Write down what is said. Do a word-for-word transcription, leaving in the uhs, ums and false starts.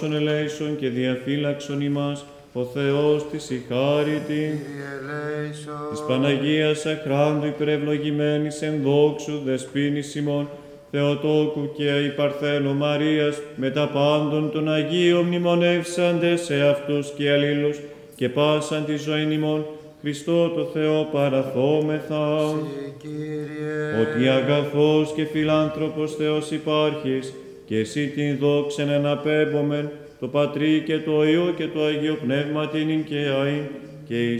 σώσον ελέησον και διαφύλαξον ημάς, ο Θεός της η χάριτη. Της Παναγίας αχράντου υπερευλογημένης εν δόξου δεσποίνης ημών, Θεοτόκου και η Παρθένο Μαρίας, με τα πάντων των Αγίων μνημονεύσαντες σε αυτούς και αλλήλους, και πάσαν τη ζωήν ημών, Χριστό το Θεό παραθόμεθα. Ότι αγαθός και φιλάνθρωπος Θεός υπάρχεις, και εσύ την δόξεν εναπέμπομεν, το Πατρί και το Υιό και το Αγίο Πνεύμα την και αΐ, και εις